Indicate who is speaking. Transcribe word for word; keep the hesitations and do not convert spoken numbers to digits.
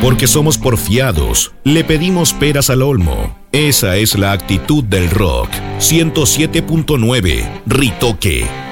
Speaker 1: Porque somos porfiados, le pedimos peras al olmo. Esa es la actitud del rock. ciento siete punto nueve, Ritoque.